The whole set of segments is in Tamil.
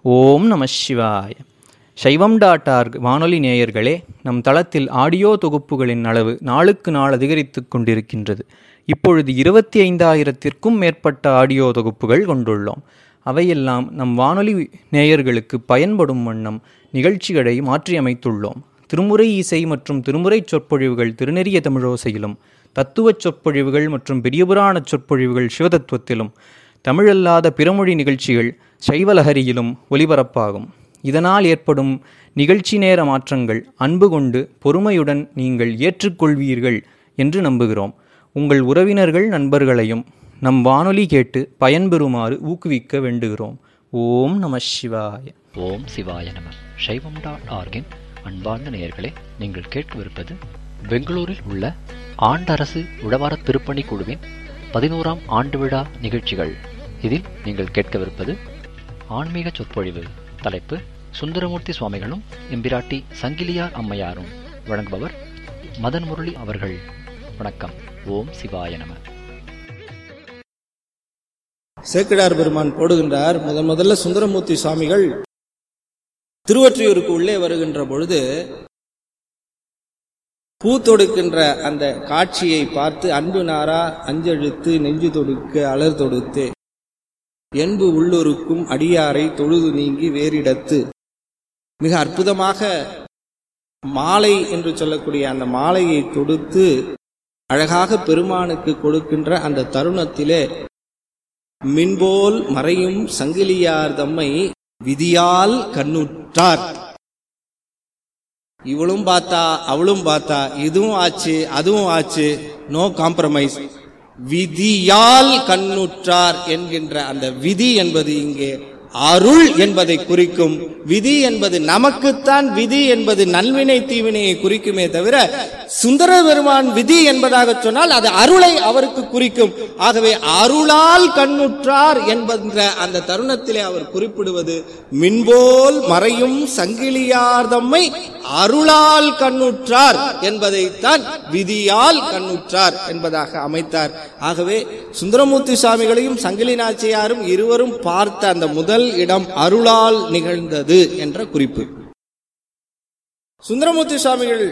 ஓம் நம சிவாய. சைவம்.org வானொலி நேயர்களே, நம் தளத்தில் ஆடியோ தொகுப்புகளின் அளவு நாளுக்கு நாள் அதிகரித்து கொண்டிருக்கின்றது. இப்பொழுது 25,000த்திற்கும் மேற்பட்ட ஆடியோ தொகுப்புகள் கொண்டுள்ளோம். அவையெல்லாம் நம் வானொலி நேயர்களுக்கு பயன்படும் வண்ணம் நிகழ்ச்சிகளை மாற்றியமைத்துள்ளோம். திருமுறை இசை மற்றும் திருமுறை சொற்பொழிவுகள் திருநெறிய தமிழோசையிலும், தத்துவச் சொற்பொழிவுகள் மற்றும் பெரியபுராண சொற்பொழிவுகள் சிவதத்துவத்திலும், தமிழல்லாத பிறமொழி நிகழ்ச்சிகள் சைவலஹரியிலும் ஒலிபரப்பாகும். இதனால் ஏற்படும் நிகழ்ச்சி நேர மாற்றங்கள் அன்பு கொண்டு பொறுமையுடன் நீங்கள் ஏற்றுக்கொள்வீர்கள் என்று நம்புகிறோம். உங்கள் உறவினர்கள் நண்பர்களையும் நம் வானொலி கேட்டு பயன்பெறுமாறு ஊக்குவிக்க வேண்டுகிறோம். ஓம் நம சிவாய. ஓம் சிவாய நம. சைவம்.org அன்பார்ந்த நேயர்களே, நீங்கள் கேட்கவிருப்பது பெங்களூரில் உள்ள ஆண்டரசு உழவார திருப்பணி குழுவின் 11ஆம் ஆண்டு விழா நிகழ்ச்சிகள். இதில் நீங்கள் கேட்கவிருப்பது ஆன்மீக சொற்பொழிவு. தலைப்பு சுந்தரமூர்த்தி சுவாமிகளும் எம்பிராட்டி சங்கிலியார் அம்மையாரும். வழங்குபவர் மதன் முரளி அவர்கள். வணக்கம். ஓம் சிவாய நம. சேக்கிழார் பெருமான் போடுகின்றார், முதல்ல சுந்தரமூர்த்தி சுவாமிகள் திருவொற்றியூருக்கு உள்ளே வருகின்ற பொழுது பூ தொடுக்கின்ற அந்த காட்சியை பார்த்து அன்பு நாரா அஞ்செழுத்து நெஞ்சு தொடுக்க அலர் தொடுத்து என்பு உள்ளொருக்கும் அடியாரை தொழுது நீங்கி வேறிடத்து, மிக அற்புதமாக மாலை என்று சொல்லக்கூடிய அந்த மாலையை தொடுத்து அழகாக பெருமானுக்கு கொடுக்கின்ற அந்த தருணத்திலே மின்போல் மறையும் சங்கிலியார் தம்மை விதியால் கண்ணுற்றார். இவளும் பார்த்தா அவளும் பார்த்தா, இதுவும் ஆச்சு அதுவும் ஆச்சு, நோ காம்ப்ரமைஸ், விதியால் கண்ணுற்றார் என்கின்ற அந்த விதி என்பது இங்கே அருள் என்பதை குறிக்கும். விதி என்பது நமக்குத்தான், விதி என்பது நல்வினை தீவினையை குறிக்குமே தவிர, சுந்தர பெருமான் விதி என்பதாக சொன்னால் அது அருளை அவருக்கு குறிக்கும். ஆகவே அருளால் கண்ணுற்றார் என்கின்ற அந்த தருணத்திலே அவர் குறிப்பிடுவது மின்போல் மறையும் சங்கிலியார் தம்மை அருளால் கண்ணுற்றார் என்பதைத்தான் விதியால் கண்ணுற்றார் என்பதாக அமைத்தார். ஆகவே சுந்தரமூர்த்தி சுவாமிகளையும் சங்கிலி நாச்சியாரும் இருவரும் பார்த்த அந்த முதல் இடம் அருளால் நிகழ்ந்தது என்ற குறிப்பு. சுந்தரமூர்த்தி சுவாமிகள்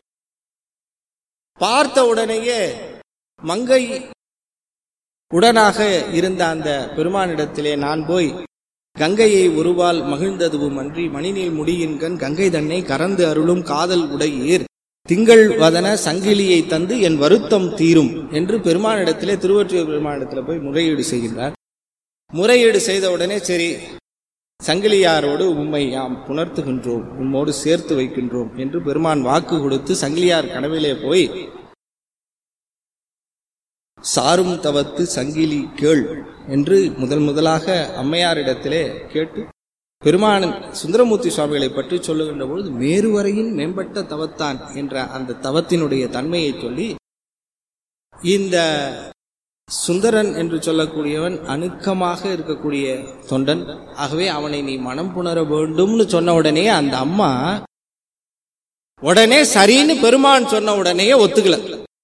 பார்த்த உடனேயே மங்கை உடனாக இருந்த அந்த பெருமானிடத்திலே, நான் போய் கங்கையை ஒருவால் மகிழ்ந்ததுவும் அன்றி மணிநீள் முடியின்கண் கங்கை தன்னை கறந்து அருளும் காதல் உடையீர் திங்கள் வதன சங்கிலியை தந்து என் வருத்தம் தீரும் என்று பெருமானிடத்திலே, திருவொற்றியூர் பெருமானிடத்திலே போய் முறையீடு செய்கின்றார். முறையீடு செய்த உடனே, சரி சங்கிலியாரோடு உம்மை யாம் புணர்த்துகின்றோம், உம்மோடு சேர்த்து வைக்கின்றோம் என்று பெருமான் வாக்கு கொடுத்து சங்கிலியார் கனவிலே போய் சாரும் தவத்து சங்கிலி கேள் என்று முதலாக அம்மையாரிடத்திலே கேட்டு, பெருமான் சுந்தரமூர்த்தி சுவாமிகளை பற்றி சொல்லுகின்ற பொழுது மேருவரையின் மேம்பட்ட தவத்தான் என்ற அந்த தவத்தினுடைய தன்மையை சொல்லி, இந்த சுந்தரன் என்று சொல்லக்கூடியவன் அணுக்கமாக இருக்கக்கூடிய தொண்டன், ஆகவே அவனை நீ மனம் புணர வேண்டும்னு சொன்ன உடனே அந்த அம்மா உடனே சரின்னு பெருமான் சொன்ன உடனே ஒத்துக்கல.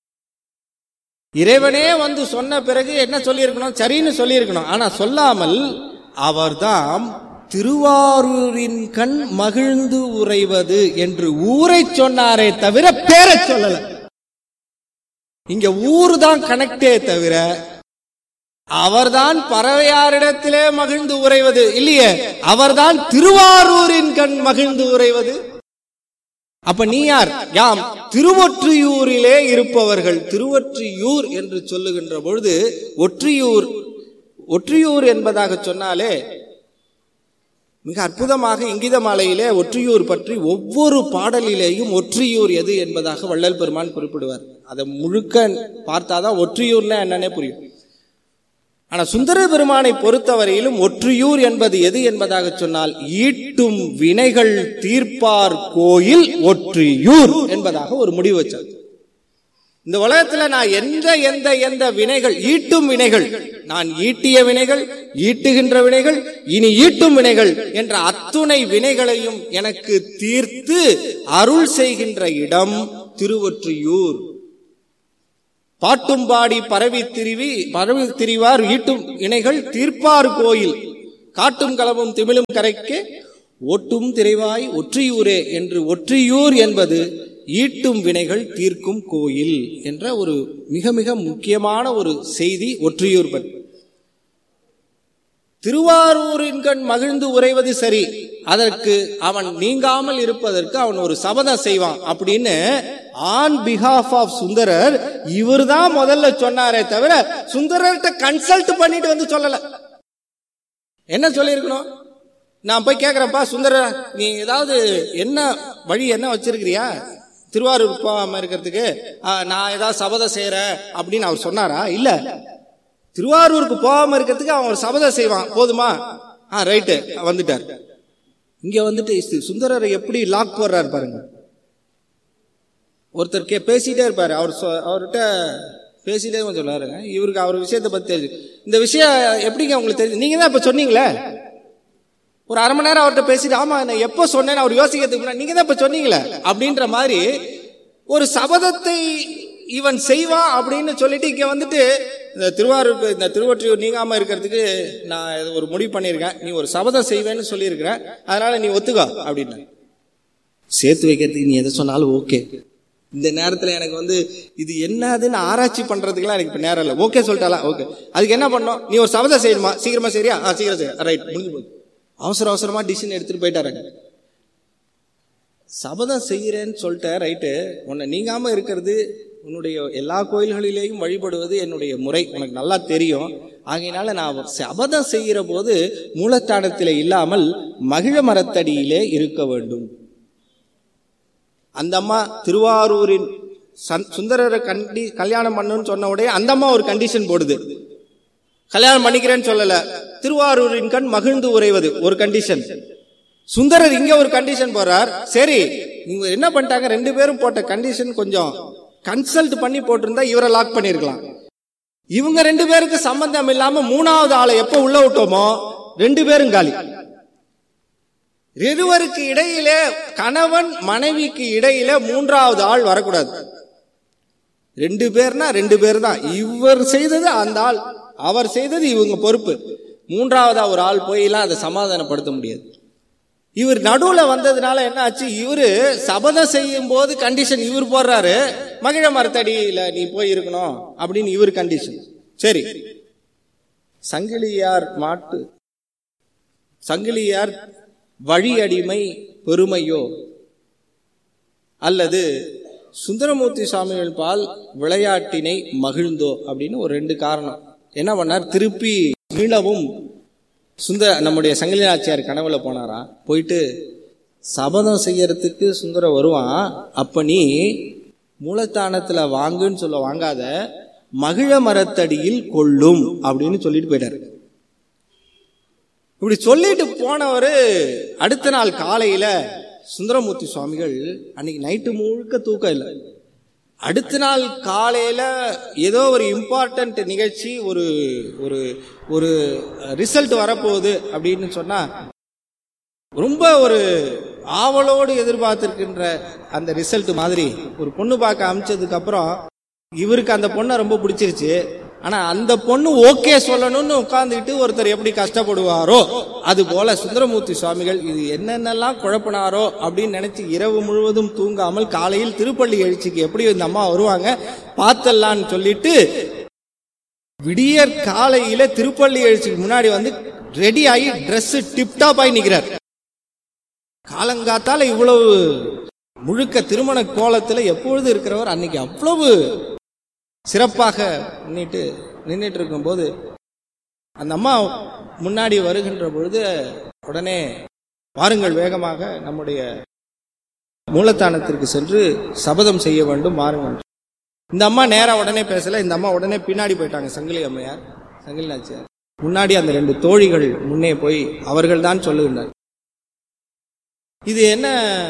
இறைவனே வந்து சொன்ன பிறகு என்ன சொல்லியிருக்கணும்? சரின்னு சொல்லியிருக்கணும். ஆனா சொல்லாமல் அவர்தாம் திருவாரூரின் கண் மகிழ்ந்து உறைவது என்று ஊரை சொன்னாரே தவிர பேரை சொல்லல. இங்க ஊர் தான் கனெக்டே தவிர அவர்தான் பறவையாரிடத்திலே மகிழ்ந்து உறைவது இல்லையே, அவர்தான் திருவாரூரின் கண் மகிழ்ந்து உறைவது. அப்ப நீ யார்? யாம் திருவொற்றியூரிலே இருப்பவர்கள். திருவொற்றியூர் என்று சொல்லுகின்ற பொழுது ஒற்றியூர் என்பதாக சொன்னாலே மிக அற்புதமாக இங்கித மாலையிலே ஒற்றியூர் பற்றி ஒவ்வொரு பாடலிலேயும் ஒற்றியூர் எது என்பதாக வள்ளல் பெருமான் குறிப்பிடுவார். அதை முழுக்க பார்த்தாதான் ஒற்றியூர்னா என்னன்னே புரியும். ஆனா சுந்தர பெருமானை பொறுத்தவரையிலும் ஒற்றியூர் என்பது எது என்பதாக சொன்னால், ஈட்டும் வினைகள் தீர்ப்பார் கோயில் ஒற்றியூர் என்பதாக ஒரு முடிவு வச்சார். இந்த உலகத்துல நான் எந்த வினைகள், ஈட்டும் வினைகள், நான் ஈட்டிய வினைகள், ஈட்டுகின்ற வினைகள், இனி ஈட்டும் வினைகள் என்ற அத்துணை வினைகளையும் எனக்கு தீர்த்து அருள் செய்கின்ற இடம் திருவொற்றியூர். பாட்டும் பாடி பரவி திரிவார் ஈட்டும் இணைகள் தீர்ப்பார் கோயில். காட்டும் களமும் திமிழும் கரைக்கு ஒட்டும் திரைவாய் ஒற்றியூரே என்று ஒற்றியூர் என்பது ஈட்டும் வினைகள் தீர்க்கும் கோயில் என்ற ஒரு மிக மிக முக்கியமான ஒரு செய்தி ஒற்றியூர் பற்றி. திருவாரூரின் கண் மகிழ்ந்து உறைவது சரி, அதற்கு அவன் நீங்காமல் இருப்பதற்கு அவன் ஒரு சபதம் செய்வான் அப்படின்னு ஆன் பிஹாஃப் ஆஃப் சுந்தரர் இவர் தான் முதல்ல சொன்னாரே தவிர சுந்தரர்கிட்ட கன்சல்ட் பண்ணிட்டு வந்து சொல்லல. என்ன சொல்லியிருக்கணும்? நான் போய் கேட்கிறேன்ப்பா சுந்தரர், நீ ஏதாவது என்ன வழி என்ன வச்சிருக்கிறியா திருவாரூர் போகாம இருக்கிறதுக்கு? நான் ஏதாவது சபதம் செய்யறேன் அப்படின்னு அவர் சொன்னாரா? இல்ல, திருவாரூருக்கு போகாம இருக்கிறதுக்கு அவன் ஒரு சபதம் செய்வான், போதுமா? ரைட்டு, வந்துட்டார். இங்க வந்துட்டு சுந்தரரை எப்படி லாக் போடுறாரு பாருங்க. ஒருத்தர் பேசிட்டே இருப்பாரு, அவர்கிட்ட பேசிட்டே சொல்லுவாருங்க, இவருக்கு அவர் விஷயத்தை பத்தி தெரிஞ்சு. இந்த விஷயம் எப்படிங்க உங்களுக்கு தெரிஞ்சு? நீங்க தான் இப்ப சொன்னீங்களே, ஒரு அரை மணி நேரம் அவர்கிட்ட பேசிட்டு, ஆமா நான் எப்போ சொன்னேன்னு அவர் யோசிக்கிறதுக்கு முன்னாடி நீங்க தான் இப்ப சொன்னீங்களே அப்படின்ற மாதிரி ஒரு சபதத்தை இவன் செய்வான் அப்படின்னு சொல்லிட்டு இங்க வந்துட்டு இந்த திருவாரூருக்கு இந்த திருவொற்றியூர் நீங்காம இருக்கிறதுக்கு நான் ஒரு முடிவு பண்ணியிருக்கேன், நீ ஒரு சபதம் செய்வேன்னு சொல்லியிருக்கிறேன், அதனால நீ ஒத்துக்கோ அப்படின்னு சேர்த்து வைக்கிறதுக்கு நீ எதை சொன்னாலும் ஓகே. இந்த நேரத்தில் எனக்கு வந்து இது என்னதுன்னு ஆராய்ச்சி பண்றதுக்குலாம் எனக்கு இப்ப நேரம் இல்லை. Okay சொல்லிட்டாலாம், okay. அதுக்கு என்ன பண்ணோம்? நீ ஒரு சபதம் செய்யணுமா? சீக்கிரமா சரியா? சீக்கிரம் செய்ய, ரைட், முடிஞ்சு போகுது. அவசரமா டிசிஷன் எடுத்துட்டு போயிட்டாரு. சபதம் செய்யறேன்னு சொல்லிட்ட, ரைட்டு, உன்னை நீங்காம இருக்கிறது, உன்னுடைய எல்லா கோயில்களிலேயும் வழிபடுவது என்னுடைய முறை, உனக்கு நல்லா தெரியும். ஆகையினால நான் சபதம் செய்கிற போது மூலஸ்தானத்திலே இல்லாமல் மகிழ மரத்தடியிலே இருக்க வேண்டும். அந்த அம்மா திருவாரூரின் சுந்தரரை கல்யாணம் பண்ணுன்னு சொன்ன உடனே அந்த அம்மா ஒரு கண்டிஷன் போடுது. கல்யாணம் பண்ணிக்கிறேன்னு சொல்லல, திருவாரூரின் கண் மகிழ்ந்து உறைவது ஒரு கண்டிஷன். சுந்தரர் இங்க ஒரு கண்டிஷன் போறார். சரி, நீங்க என்ன பண்ணிட்டாங்க, ரெண்டு பேரும் போட்ட கண்டிஷன் கொஞ்சம் கன்சல்ட் பண்ணி போட்டிருந்தா இவரை லாக் பண்ணிருக்கலாம். இவங்க ரெண்டு பேருக்கு சம்பந்தம் இல்லாம மூணாவது ஆளை எப்ப உள்ள விட்டோமோ ரெண்டு பேரும் காலி. இருவருக்கு இடையிலே, கணவன் மனைவிக்கு இடையில மூன்றாவது ஆள் வரக்கூடாது. ரெண்டு பேர்னா ரெண்டு பேர் தான். இவர் செய்தது அந்த ஆள், அவர் செய்தது இவங்க பொறுப்பு. மூன்றாவதா ஒரு ஆள் போயெல்லாம் அதை சமாதானப்படுத்த முடியாது. இவர் நடுவுல வந்ததுனால என்ன ஆச்சு, இவரு சபதம் செய்யும் போது கண்டிஷன் இவர் போடுறாரு, மகிழ மரத்தடியில நீ போய் இருக்கணும் அப்படின்னு இவர் கண்டிஷன். சரி, சங்கிலியார் வழி அடிமை பெருமையோ அல்லது சுந்தரமூர்த்தி சுவாமிகள் பால் விளையாட்டினை மகிழ்ந்தோ அப்படின்னு ஒரு ரெண்டு காரணம். என்ன பண்ணார், திருப்பி மீளவும் நம்முடைய சங்கிலி நாச்சியார் கனவுல போனாரா, போயிட்டு சபதம் செய்யறதுக்கு சுந்தர வருவான், அப்ப நீ மூலஸ்தானத்துல வாங்குன்னு சொல்ல வாங்காத, மகிழ மரத்தடியில் கொள்ளும் அப்படின்னு சொல்லிட்டு போயிட்டாரு. இப்படி சொல்லிட்டு போனவரு அடுத்த நாள் காலையில சுந்தரமூர்த்தி சுவாமிகள் அன்னைக்கு நைட்டு முழுக்க தூக்கம் இல்லை. அடுத்த நாள் காலையில ஏதோ ஒரு இம்பார்ட்டன்ட் நிகழ்ச்சி, ஒரு ஒரு ஒரு ரிசல்ட் வரப்போகுது அப்படின்னு சொன்னா ரொம்ப ஒரு ஆவலோடு எதிர்பார்த்திருக்கின்ற அந்த ரிசல்ட் மாதிரி ஒரு பொண்ணு பார்க்க அமிச்சதுக்கு அப்புறம் இவருக்கு அந்த பொண்ணை ரொம்ப பிடிச்சிருச்சு. ஆனா அந்த பொண்ணு ஓகே சொல்லணும்னு உட்கார்ந்துட்டு ஒருத்தர் எப்படி கஷ்டப்படுவாரோ அது போல சுந்தரமூர்த்தி சுவாமிகள் இது என்னென்னலாம் குழப்பினாரோ அப்படின்னு நினைச்சு இரவு முழுவதும் தூங்காமல் காலையில் திருப்பள்ளி எழுச்சிக்கு எப்படி இந்த அம்மா வருவாங்க பார்த்தலான்னு சொல்லிட்டு விடியற் காலையில திருப்பள்ளி எழுச்சிக்கு முன்னாடி வந்து ரெடி ஆகி ட்ரெஸ் டிப்டாப் ஆகி நிக்கிறார். காலங்காத்தால இவ்வளவு முழுக்க திருமண கோலத்துல எப்பொழுது இருக்கிறவர் அன்னைக்கு அவ்வளவு சிறப்பாக நின்றுட்டு இருக்கும் போது அந்த அம்மா முன்னாடி வருகின்ற பொழுது உடனே வாருங்கள், வேகமாக நம்முடைய மூலஸ்தானத்திற்கு சென்று சபதம் செய்ய வேண்டும், வாருங்கள். இந்த அம்மா நேரா உடனே பேசல, இந்த அம்மா உடனே பின்னாடி போயிட்டாங்க. சங்கிலி அம்மையார், சங்கிலி நாச்சியார் முன்னாடி, அந்த ரெண்டு தோழிகள் முன்னே போய் அவர்கள் தான் சொல்லுகின்றனர். இது என்ன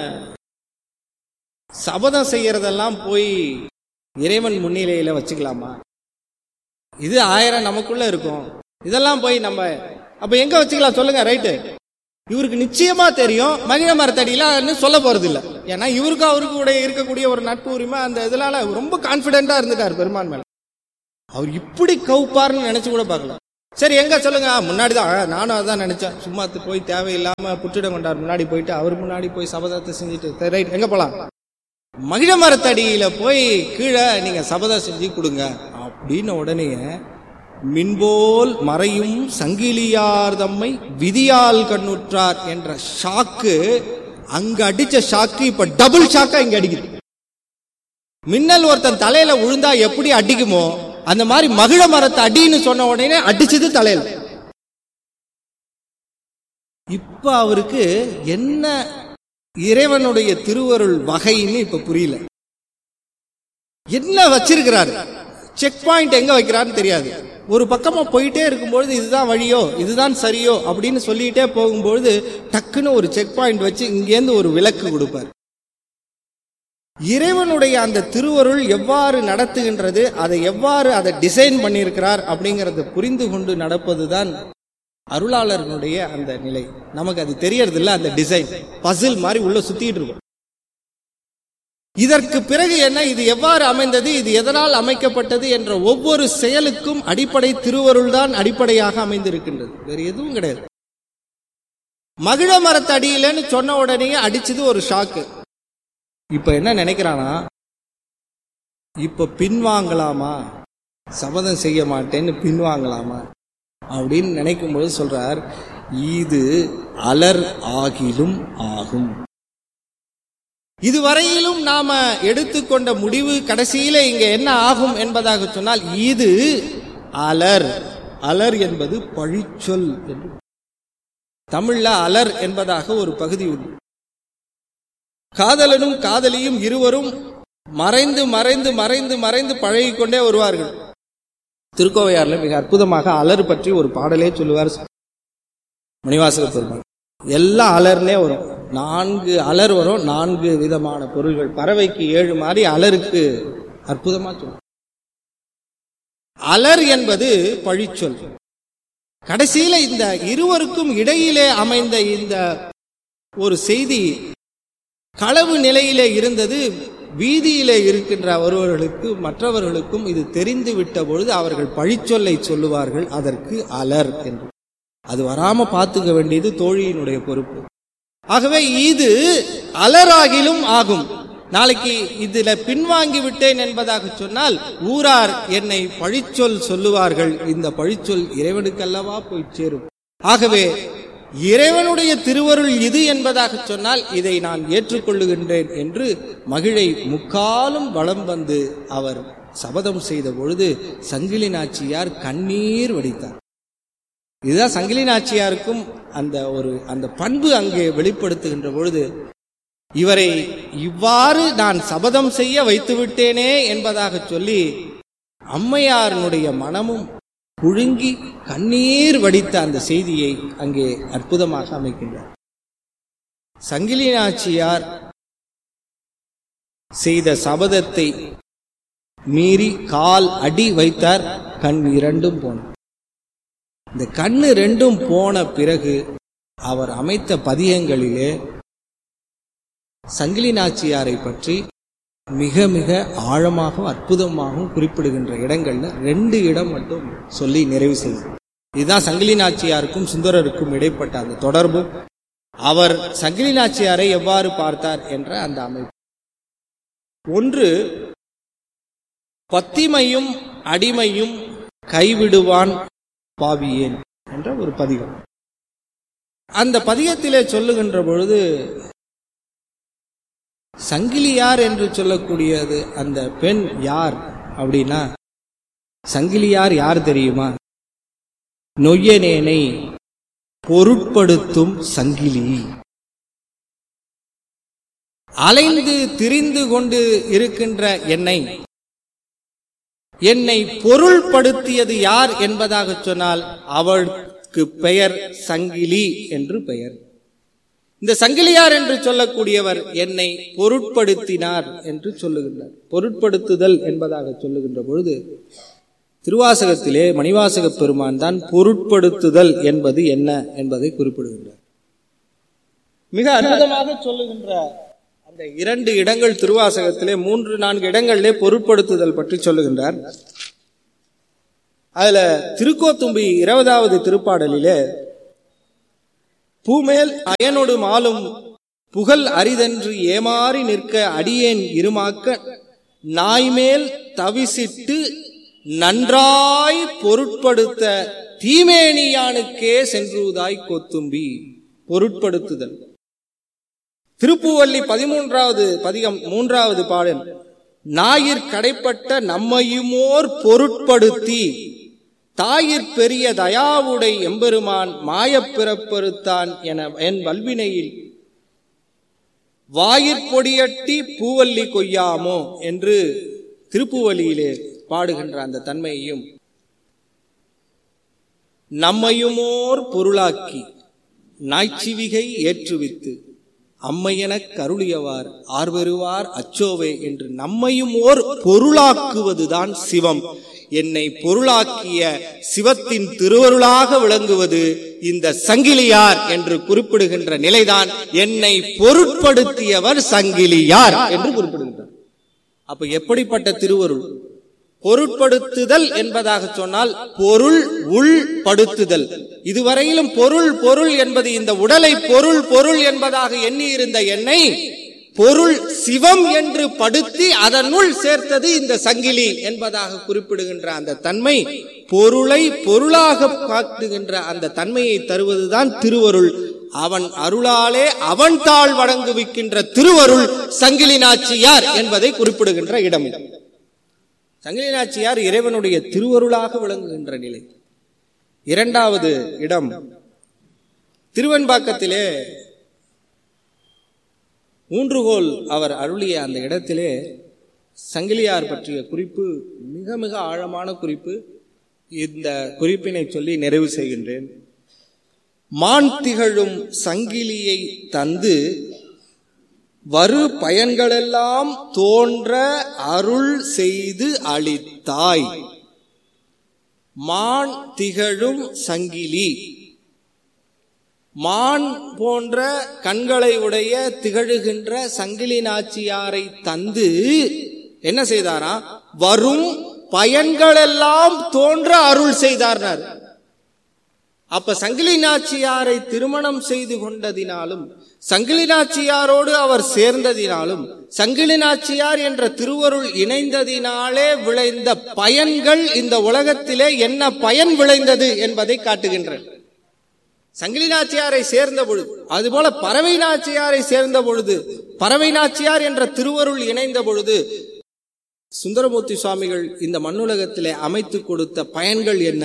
சபதம் செய்யறதெல்லாம் போய் இறைவன் முன்னிலையில வச்சுக்கலாமா? இது 1000 நமக்குள்ள இருக்கும், இதெல்லாம் போய் நம்ம அப்ப எங்க வச்சுக்கலாம் சொல்லுங்க? ரைட்டு, இவருக்கு நிச்சயமா தெரியும் மகிழ மரத்தடியில சொல்ல போறது இல்லை. ஏன்னா இவருக்கு அவருக்கு கூட இருக்கக்கூடிய ஒரு நட்பு உரிமை அந்த இதனால ரொம்ப கான்பிடென்டா இருந்துட்டார் பெருமான் மேல. அவர் இப்படி கவுப்பார்னு நினைச்சு கூட பார்க்கலாம். சரி எங்க சொல்லுங்க, முன்னாடி தான், நானும் அதான் நினைச்சேன், சும்மா போய் தேவையில்லாம புற்றிடம் கொண்டார் முன்னாடி போயிட்டு அவர் முன்னாடி போய் சபதத்தை செஞ்சுட்டு ரைட் எங்க போலாம், மகிழ மரத்தடியில போய் கீழே நீங்க சபதம் செஞ்சு கொடுங்க அப்படின்னு உடனே மின்போல் மறையும் சங்கிலியார் தம்மை விதியால் கண்ணுற்றார் என்ற ஷாக்கு, அங்க அடிச்ச ஷாக்கு இப்ப டபுள் ஷாக்கா இங்க அடிக்குது. மின்னல் ஒருத்தன் தலையில விழுந்தா எப்படி அடிக்குமோ அந்த மாதிரி மகிழ மரத்தை அடின்னு சொன்ன உடனே அடிச்சது தலையில. இப்ப அவருக்கு என்ன இறைவனுடைய திருவருள் வகைன்னு இப்ப புரியல. என்ன வச்சிருக்கிறாரு, செக் பாயிண்ட் எங்க வைக்கிறாருன்னு தெரியாது. ஒரு பக்கமா போயிட்டே இருக்கும்பொழுது இதுதான் வழியோ இதுதான் சரியோ அப்படின்னு சொல்லிட்டே போகும்பொழுது டக்குன்னு ஒரு செக் பாயிண்ட் வச்சு இங்கேருந்து ஒரு விளக்கு கொடுப்பார். இறைவனுடைய அந்த திருவருள் எவ்வாறு நடத்துகின்றது, அதை எவ்வாறு அதை டிசைன் பண்ணியிருக்கிறார் அப்படிங்கறத புரிந்து கொண்டு நடப்பதுதான் அருளாளர்களுடைய அந்த நிலை. நமக்கு அது தெரியறது இல்ல, அந்த டிசைன் பசில் மாதிரி உள்ள சுத்திட்டு இருக்கும். இதற்கு பிறகு என்ன, இது எவ்வாறு அமைந்தது, இது எதனால் அமைக்கப்பட்டது என்ற ஒவ்வொரு செயலுக்கும் அடிப்படை திருவருள் தான் அடிப்படையாக அமைந்திருக்கின்றது, வேறு எதுவும் கிடையாது. மகிழ மரத்தடியிலன்னு சொன்ன உடனே அடிச்சது ஒரு ஷாக்கு. இப்ப என்ன நினைக்கிறானா, இப்ப பின்வாங்கலாமா, சபதம் செய்ய மாட்டேன்னு பின்வாங்கலாமா அப்படின்னு நினைக்கும் போது சொல்றார், இது அலர் ஆகிலும் ஆகும். இதுவரையிலும் நாம எடுத்துக்கொண்ட முடிவு கடைசியில இங்க என்ன ஆகும் என்பதாக சொன்னால், இது அலர். அலர் என்பது பழிச்சொல் என்று தமிழ்ல அலர் என்பதாக ஒரு பகுதி உண்டு. காதலனும் காதலியும் இருவரும் மறைந்து மறைந்து மறைந்து மறைந்து பழகிக்கொண்டே வருவார்கள். திருக்கோவையார்ல மிக அற்புதமாக அலர் பற்றி ஒரு பாடலே சொல்லுவார் மணிவாசக பெருமாள். எல்லாம் அலர்னே வரும், 4 அலர் வரும், 4 விதமான பொருள்கள். பறவைக்கு 7 மாதிரி அலருக்கு அற்புதமா சொல்லும். அலர் என்பது பழிச்சொல். கடைசியில இந்த இருவருக்கும் இடையிலே அமைந்த இந்த ஒரு செய்தி களவு நிலையிலே இருந்தது. வீதியிலே இருக்கின்ற ஒருவர்களுக்கு மற்றவர்களுக்கும் இது தெரிந்து விட்ட பொழுது அவர்கள் பழிச்சொல்லை சொல்லுவார்கள், அதற்கு அலர் என்று. அது வராம பார்த்துக்க வேண்டியது தோழியினுடைய பொறுப்பு. ஆகவே இது அலராகிலும் ஆகும். நாளைக்கு இதுல பின்வாங்கி விட்டேன் என்பதாக சொன்னால் ஊரார் என்னை பழிச்சொல் சொல்லுவார்கள், இந்த பழிச்சொல் இறைவனுக்கல்லவா போய் சேரும். ஆகவே இறைவனுடைய திருவருள் இது என்பதாக சொன்னால் இதை நான் ஏற்றுக்கொள்ளுகின்றேன் என்று மகிழை முக்காலும் வலம் வந்து அவர் சபதம் செய்த பொழுது சங்கிலி நாச்சியார் கண்ணீர் வடித்தார். இதுதான் சங்கிலி நாச்சியாருக்கும் அந்த பண்பு அங்கே வெளிப்படுத்துகின்ற பொழுது, இவரை இவ்வாறு நான் சபதம் செய்ய வைத்து விட்டேனே என்பதாக சொல்லி அம்மையாருடைய மனமும் புழுங்கி கண்ணீர் வடித்த அந்த செய்தியை அங்கே அற்புதமாக அமைக்கின்றார். சங்கிலி நாச்சியார் செய்த சபதத்தை மீறி கால் அடி வைத்தார், கண் 2 போன. இந்த கண்ணு 2 போன பிறகு அவர் அமைத்த பதியங்களிலே சங்கிலி நாச்சியாரை பற்றி மிக மிக ஆழமாக அற்புதமாகவும் குறிப்பிடுகின்ற இடங்கள்ல 2 இடம் மட்டும் சொல்லி நிறைவு செய்யும். இதுதான் சங்கிலி நாச்சியாருக்கும் சுந்தரருக்கும் இடைப்பட்ட அந்த தொடர்பும், அவர் சங்கிலி நாச்சியாரை எவ்வாறு பார்த்தார் என்ற அந்த அமைப்பு. ஒன்று, பத்திமையும் அடிமையும் கைவிடுவான் பாவியேன் என்ற ஒரு பதிகம். அந்த பதிகத்திலே சொல்லுகின்ற பொழுது சங்கிலியார் என்று சொல்லக்கூடியது அந்த பெண் யார் அப்படின்னா, சங்கிலியார் யார் தெரியுமா? நொய்யனேனை பொருட்படுத்தும் சங்கிலி. அலைந்து திரிந்து கொண்டு இருக்கின்ற என்னை பொருள்படுத்தியது யார் என்பதாக சொன்னால் அவளுக்கு பெயர் சங்கிலி என்று பெயர். இந்த சங்கிலியார் என்று சொல்லக்கூடியவர் என்னை பொருட்படுத்தினார் என்று சொல்லுகின்றார். பொருட்படுத்துதல் என்பதாக சொல்லுகின்ற பொழுது திருவாசகத்திலே மணிவாசக பெருமான் தான் பொருட்படுத்துதல் என்பது என்ன என்பதை குறிப்பிடுகின்றார். மிக அற்புதமாக சொல்லுகின்ற அந்த 2 இடங்கள் திருவாசகத்திலே 3-4 இடங்களிலே பொருட்படுத்துதல் பற்றி சொல்லுகின்றார். அதுல திருக்கோத்தும்பி 20வது திருப்பாடலிலே பூமேல் அயனொடு மாலும் புகழ் அரிதென்று ஏமாறி நிற்க அடியேன் இருமாக்க நாய்மேல் தவிசிட்டு நன்றாய் பொருட்படுத்த தீமேனியானுக்கே சென்றுதாய் கோத்தும்பி. பொருட்படுத்துதல். திருப்புவல்லி 13வது பதிகம் 3வது பாடல் நாயிற் கடைப்பட்ட நம்மையுமோர் பொருட்படுத்தி தாயிற் பெரிய தயாவுடை எம்பெருமான் மாயப் பிறப்பறுத்தான் என என் வல்வினையில் வாயிற்பொடியட்டி பூவல்லி கொய்யாமோ என்று திருப்புவலியிலே பாடுகின்ற அந்த தன்மையையும் நம்மையுமோர் பொருளாக்கி நாய்ச்சிவிகை ஏற்றுவித்து அம்மையெனக் கருளியவார் ஆர்வருவார் அச்சோவே என்று நம்மையும் ஓர் பொருளாக்குவதுதான் சிவம். என்னை பொருளாக்கிய சிவத்தின் திருவருளாக விளங்குவது இந்த சங்கிலியார் என்று குறிப்பிடுகின்ற நிலைதான் என்னை பொருட்படுத்தியவர் சங்கிலியார் என்று குறிப்பிடுகின்றார். அப்ப எப்படிப்பட்ட திருவருள்? பொருட்படுத்துதல் என்பதாக சொன்னால் பொருள் உள்படுத்துதல். இதுவரையிலும் பொருள் பொருள் என்பது இந்த உடலை பொருள் பொருள் என்பதாக எண்ணி இருந்த என்னை பொருள் சிவம் என்று படுத்தி அதனுள் சேர்த்தது இந்த சங்கிலி என்பதாக குறிப்பிடுகின்ற அந்த தன்மை, பொருளை பொருளாக காட்டுகின்ற அந்த தன்மையை தருவதுதான் திருவருள். அவன் அருளாலே அவன் தாழ் வணங்குவிக்கின்ற திருவருள் சங்கிலி நாச்சியார் என்பதை குறிப்பிடுகின்ற இடம். சங்கிலி நாச்சியார் இறைவனுடைய திருவருளாக விளங்குகின்ற நிலை. 2வது இடம் திருவெண்பாக்கத்திலே ஊன்றுகோல் அவர் அருளிய அந்த இடத்திலே சங்கிலியார் பற்றிய குறிப்பு மிக மிக ஆழமான குறிப்பு. இந்த குறிப்பினை சொல்லி நிறைவு செய்கின்றேன். மான் திகழும் சங்கிலியை தந்து வரு பயன்களெல்லாம் தோன்ற அருள் செய்து அளித்தாய். மான் திகழும் சங்கிலி, மான் போன்ற கண்களை உடைய திகழுகின்ற சங்கிலி நாச்சியாரை தந்து என்ன செய்தாரா? வரும் பயன்களெல்லாம் தோன்ற அருள் செய்தார். அப்ப சங்கிலி நாச்சியாரை திருமணம் செய்து கொண்டதினாலும் சங்கிலி நாச்சியாரோடு அவர் சேர்ந்ததினாலும் சங்கிலி நாச்சியார் என்ற திருவருள் இணைந்ததினாலே விளைந்த பயன்கள் இந்த உலகத்திலே என்ன பயன் விளைந்தது என்பதை காட்டுகின்றன. சங்கிலி நாச்சியாரை சேர்ந்த பொழுது, அதுபோல பறவை நாச்சியாரை சேர்ந்த பொழுது, பறவை நாச்சியார் என்ற திருவருள் இணைந்த பொழுது சுந்தரமூர்த்தி சுவாமிகள் இந்த மண்ணுலகத்திலே அமைத்து கொடுத்த பயன்கள் என்ன?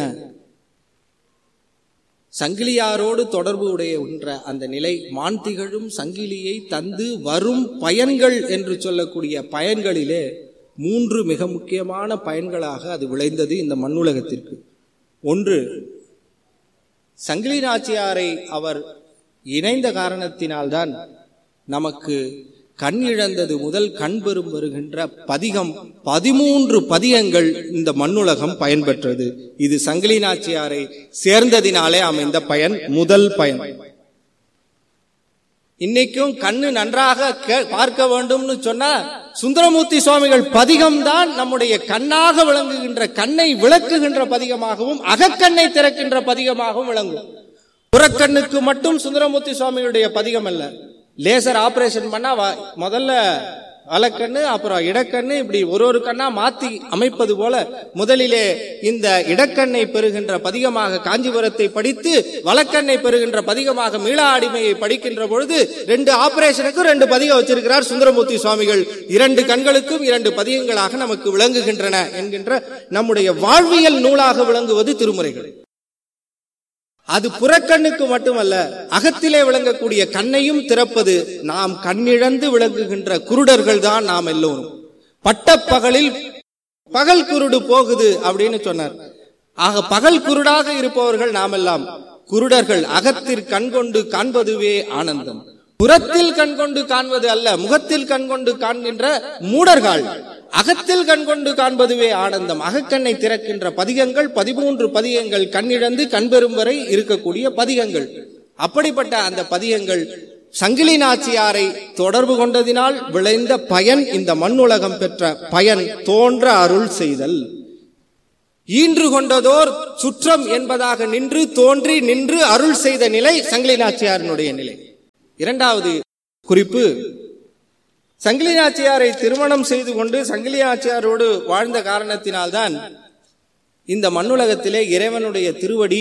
சங்கிலியாரோடு தொடர்பு உடைய அந்த நிலை. மான் திகழும் சங்கிலியை தந்து வரும் பயன்கள் என்று சொல்லக்கூடிய பயன்களிலே 3 மிக முக்கியமான பயன்களாக அது விளைந்தது இந்த மண்ணுலகத்திற்கு. ஒன்று, சங்கிலி நாச்சியாரை அவர் இணைந்த காரணத்தினால்தான் நமக்கு கண் இழந்தது முதல் கண் பெறும் வருகின்ற பதிகம் 13 பதிகங்கள் இந்த மண்ணுலகம் பயன்பெற்றது. இது சங்கிலி நாச்சியாரை சேர்ந்ததினாலே அமைந்த பயன், முதல் பயன். இன்னைக்கும் கண்ணு நன்றாக பார்க்க வேண்டும்னு சொன்னா சுந்தரமூர்த்தி சுவாமிகள் பதிகம் தான் நம்முடைய கண்ணாக விளங்குகின்ற, கண்ணை விளக்குகின்ற பதிகமாகவும் அகக்கண்ணை திறக்கின்ற பதிகமாகவும் விளங்கும். புறக்கண்ணுக்கு மட்டும் சுந்தரமூர்த்தி சுவாமிகளுடைய பதிகம் அல்ல. லேசர் ஆபரேஷன் பண்ணா முதல்ல வலக்கண்ணு அப்புறம் இடக்கண்ணு இப்படி ஒரு கண்ணா மாத்தி அமைப்பது போல முதலிலே இந்த இடக்கண்ணை பெறுகின்ற பதிகமாக காஞ்சிபுரத்தை படித்து வலக்கண்ணை பெறுகின்ற பதிகமாக மீளா அடிமையை படிக்கின்ற பொழுது 2 ஆபரேஷனுக்கும் 2 பதிகம் வச்சிருக்கிறார் சுந்தரமூர்த்தி சுவாமிகள். 2 கண்களுக்கும் 2 பதிகங்களாக நமக்கு விளங்குகின்றன என்கின்ற நம்முடைய வாழ்வியல் நூலாக விளங்குவது திருமுறைகள். அது புறக்கண்ணுக்கு மட்டுமல்ல, அகத்திலே விளங்கக்கூடிய கண்ணையும் திறப்பது. நாம் கண்ணிழந்து விளங்குகின்ற குருடர்கள் தான் நாம் எல்லோரும். பட்டப்பகலில் பகல் குருடு போகுது அப்படின்னு சொன்னார். ஆக பகல் குருடாக இருப்பவர்கள் நாமெல்லாம் குருடர்கள். அகத்தில் கண்கொண்டு காண்பதுவே ஆனந்தம். புறத்தில் கண்கொண்டு காண்பது அல்ல, முகத்தில் கண்கொண்டு காண்கின்ற மூடர்கள். அகத்தில் கண்கொண்டு காண்பதுவே ஆனந்தம். அகக்கண்ணை திறக்கின்ற பதிகங்கள் 13 பதிகங்கள், கண்ணிழந்து கண்பெறும் வரை இருக்கக்கூடிய பதிகங்கள். அப்படிப்பட்ட அந்த பதிகங்கள் சங்கிலி நாச்சியாரை தொடர்பு கொண்டதினால் விளைந்த பயன், இந்த மண்ணுலகம் பெற்ற பயன், தோன்ற அருள் செய்தல். ஈன்று கொண்டதோர் சுற்றம் என்பதாக நின்று தோன்றி நின்று அருள் செய்த நிலை சங்கிலி நாச்சியாரினுடைய நிலை. இரண்டாவது குறிப்பு, சங்கிலி நாச்சியாரை திருமணம் செய்து கொண்டு சங்கிலி நாச்சியாரோடு வாழ்ந்த காரணத்தினால்தான் இந்த மண்ணுலகத்திலே இறைவனுடைய திருவடி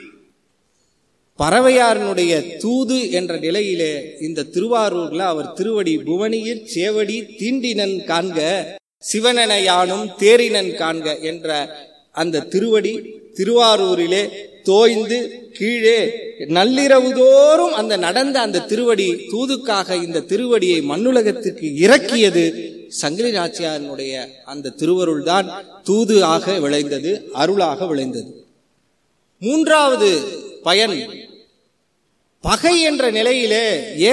பறவையாரனுடைய தூது என்ற நிலையிலே இந்த திருவாரூர்ல அவர் திருவடி புவனியிற் சேவடி தீண்டினன் காண்க சிவனென யானும் தேரினன் காண்க என்ற அந்த திருவடி திருவாரூரிலே தோய்ந்து கீழே நள்ளிரவு தோறும் அந்த நடந்த அந்த திருவடி தூதுக்காக இந்த திருவடியை மண்ணுலகத்திற்கு இறக்கியது சங்கிலி நாச்சியாரினுடைய அந்த திருவருள் தான் தூது ஆக விளைந்தது, அருளாக விளைந்தது. மூன்றாவது பயன், பகை என்ற நிலையிலே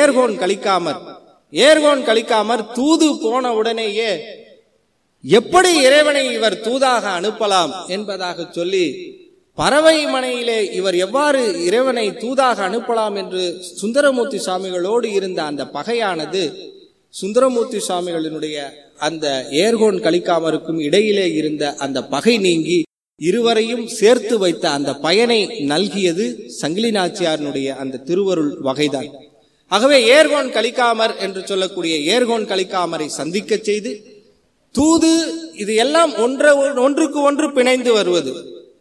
ஏர்கோன் கலிக்காமற் தூது போன உடனேயே எப்படி இறைவனை இவர் தூதாக அனுப்பலாம் என்பதாக சொல்லி பறவை மனையிலே இவர் எவ்வாறு இறைவனை தூதாக அனுப்பலாம் என்று சுந்தரமூர்த்தி சுவாமிகளோடு இருந்த அந்த பகையானது சுந்தரமூர்த்தி சுவாமிகளினுடைய அந்த ஏர்கோன் கலிக்காமருக்கும் இடையிலே இருந்த அந்த பகை நீங்கி இருவரையும் சேர்த்து வைத்த அந்த பயனை நல்கியது சங்கிலி நாச்சியாரினுடைய அந்த திருவருள் வகைதான். ஆகவே ஏர்கோன் கலிக்காமர் என்று சொல்லக்கூடிய ஏர்கோன் கலிக்காமரை சந்திக்க செய்து தூது, இது எல்லாம் ஒன்றுக்கு ஒன்று பிணைந்து வருவது.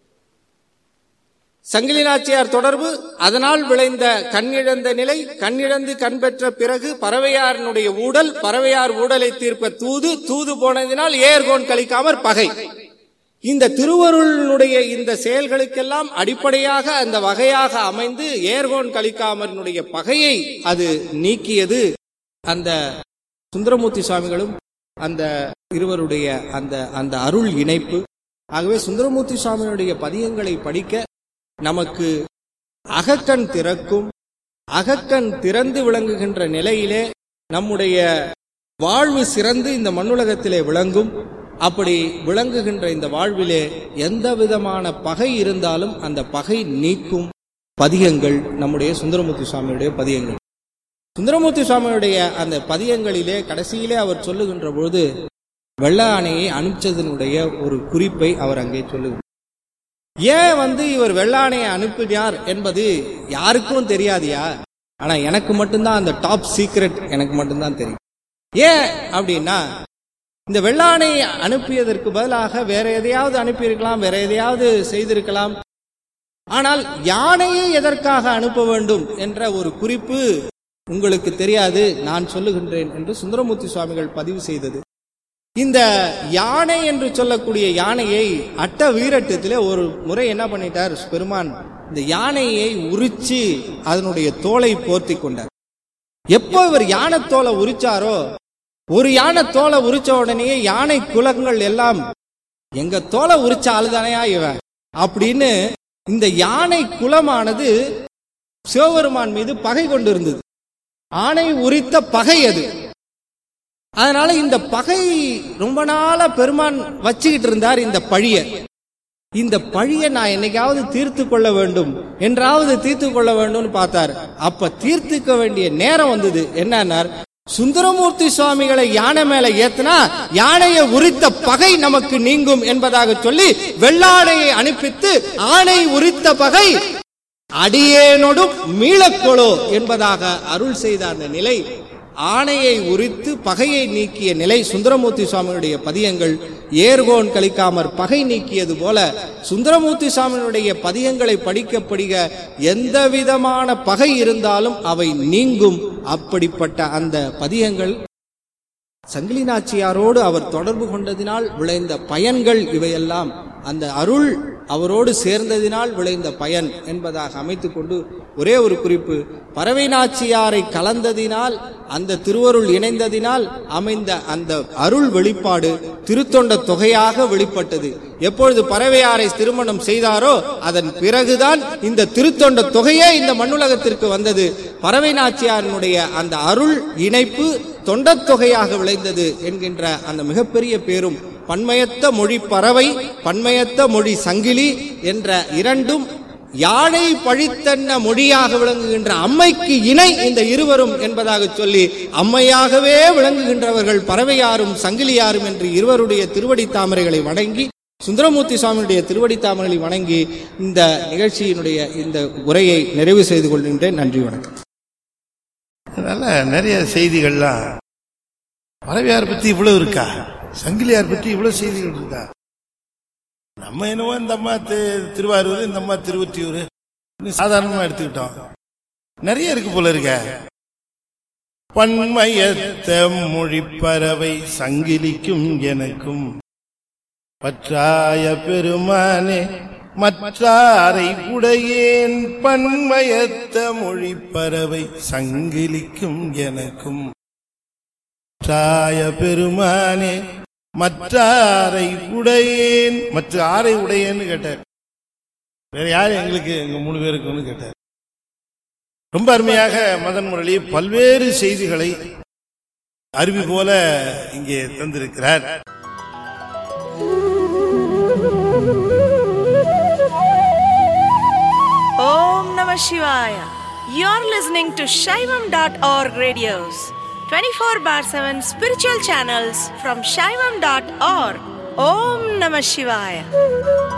சங்கிலி நாச்சியார் தொடர்பு, அதனால் விளைந்த கண்ணிழந்த நிலை, கண்ணிழந்து கண் பெற்ற பிறகு பறவையாரனுடைய ஊடல், பறவையார் ஊடலை தீர்ப்ப தூது, தூது போனதினால் ஏர்கோன் கலிக்காமற் பகை. இந்த திருவருளுடைய இந்த செயல்களுக்கெல்லாம் அடிப்படையாக அந்த வகையாக அமைந்து ஏர்கோன் கலிக்காமரினுடைய பகையை அது நீக்கியது அந்த சுந்தரமூர்த்தி சுவாமிகளும் அந்த இருவருடைய அந்த அருள் இணைப்பு. ஆகவே சுந்தரமூர்த்தி சுவாமியுடைய பதியங்களை படிக்க நமக்கு அகக்கண் திறக்கும், அகக்கண் திறந்து விளங்குகின்ற நிலையிலே நம்முடைய வாழ்வு சிறந்து இந்த மண்ணுலகத்திலே விளங்கும். அப்படி விளங்குகின்ற இந்த வாழ்விலே எந்த விதமான பகை இருந்தாலும் அந்த பகை நீக்கும் பதியங்கள் நம்முடைய சுந்தரமூர்த்தி சுவாமியுடைய பதியங்கள். சுந்தரமூர்த்தி சுவாமியுடைய அந்த பதியங்களிலே கடைசியிலே அவர் சொல்லுகின்ற பொழுது வெள்ள ஆணையை அனுப்பிச்சதனுடைய ஒரு குறிப்பை அவர் அங்கே சொல்லுகிறார். ஏன் இவர் வெள்ளாணையை அனுப்பினார் என்பது யாருக்கும் தெரியாதியா, ஆனா எனக்கு மட்டும்தான் அந்த டாப் சீக்ரெட் எனக்கு மட்டும்தான் தெரியும். ஏன் அப்படின்னா, இந்த வெள்ளாணையை அனுப்பியதற்கு பதிலாக வேற எதையாவது அனுப்பியிருக்கலாம், வேற எதையாவது செய்திருக்கலாம். ஆனால் யானையை எதற்காக அனுப்ப வேண்டும் என்ற ஒரு குறிப்பு உங்களுக்கு தெரியாது, நான் சொல்லுகின்றேன் என்று சுந்தரமூர்த்தி சுவாமிகள் பதிவு செய்தது. இந்த யானை என்று சொல்லக்கூடிய யானையை அட்ட வீரட்டத்திலே ஒரு முறை என்ன பண்ணிட்டார் பெருமான், இந்த யானையை உரிச்சு அதனுடைய தோலை போர்த்தி கொண்டார். எப்போ இவர் யானை தோலை உரிச்சாரோ, ஒரு யானை தோலை உரிச்ச உடனே யானை குலங்கள் எல்லாம் எங்க தோலை உரிச்ச ஆளுதானையா இவன் அப்படின்னு இந்த யானை குலமானது சிவபெருமான் மீது பகை கொண்டிருந்தது. ஆணை உரித்த பகை அது. அதனால இந்த பகை ரொம்ப நாளா பெருமான் வச்சுக்கிட்டு இருந்தார். இந்த பழிய நான் என்னைக்காவது தீர்த்து கொள்ள வேண்டும் என்றாவது தீர்த்து கொள்ள வேண்டும் பார்த்தார். அப்ப தீர்த்துக்க வேண்டிய நேரம் வந்தது. என்னன்னார், சுந்தரமூர்த்தி சுவாமிகளை யானை மேல ஏத்தினா யானையை உரித்த பகை நமக்கு நீங்கும் என்பதாக சொல்லி வெள்ளாடையை அனுப்பித்து ஆணை உரித்த பகை அடியேனோடும் மீளக்கொளோ என்பதாக அருள் செய்த அந்த நிலை, ஆணையை உரித்து பகையை நீக்கிய நிலை சுந்தரமூர்த்தி சுவாமியுடைய பதியங்கள். ஏர்கோன் கலிக்காமற் பகை நீக்கியது போல சுந்தரமூர்த்தி சுவாமியுடைய பதியங்களை படிக்க எந்த விதமான பகை இருந்தாலும் அவை நீங்கும். அப்படிப்பட்ட அந்த பதியங்கள் சங்கிலி நாச்சியாரோடு அவர் தொடர்பு கொண்டதினால் விளைந்த பயன்கள் இவையெல்லாம் அந்த அருள் அவரோடு சேர்ந்ததினால் விளைந்த பயன் என்பதாக அமைத்துக் கொண்டு ஒரே ஒரு குறிப்பு, பறவை நாச்சியாரை கலந்ததினால் அந்த திருவருள் இணைந்ததினால் அமைந்த அந்த அருள் வெளிப்பாடு திருத்தொண்ட தொகையாக வெளிப்பட்டது. எப்பொழுது பறவையாரை திருமணம் செய்தாரோ அதன் பிறகுதான் இந்த திருத்தொண்ட தொகையே இந்த மண்ணுலகத்திற்கு வந்தது. பறவை நாச்சியாரினுடைய அந்த அருள் இணைப்பு தொண்டத்தொகையாக விளைந்தது என்கின்ற அந்த மிகப்பெரிய பேரும், பன்மயத்த மொழி பறவை பன்மயத்த மொழி சங்கிலி என்ற இரண்டும் யானை பழித்தன்ன மொழியாக விளங்குகின்ற அம்மைக்கு இணை இந்த இருவரும் என்பதாக சொல்லி அம்மையாகவே விளங்குகின்றவர்கள் பறவையாரும் சங்கிலியாரும் என்று இருவருடைய திருவடி தாமரைகளை வணங்கி சுந்தரமூர்த்தி சுவாமியுடைய திருவடி தாமரை வணங்கி இந்த நிகழ்ச்சியினுடைய இந்த உரையை நிறைவு செய்து கொள்கின்றேன். நன்றி, வணக்கம். அதனால நிறைய செய்திகள்லாம் பறவையார் பத்தி இவ்வளவு இருக்கா, சங்கிலியார் பற்றி இவ்வளவு செய்திகள் இருக்கா. நம்ம என்னவோ இந்த அம்மா திருவாரூர், இந்த அம்மா திருவொற்றியூர் சாதாரணமா எடுத்துக்கிட்டோம். நிறைய இருக்கு போல இருக்க. பன்மயத்த மொழிப்பறவை சங்கிலிக்கும் எனக்கும் பற்றாய பெருமானே மற்றாரை உடையேன். பன்மயத்த மொழிப்பறவை சங்கிலிக்கும் எனக்கும் பற்றாய பெருமானே மற்றாரை உடையேன். மற்ற ஆரை உடையேன்னு கேட்டார். வேற யாரு எங்களுக்கு, எங்க 3 பேருக்குன்னு கேட்டார். ரொம்ப அருமையாக மதன் முரளி பல்வேறு செய்திகளை அருவி போல இங்கே தந்திருக்கிறார். Om Namah Shivaya. You're listening to Shaivam.org radios, 24/7 spiritual channels from Shaivam.org. Om Namah Shivaya.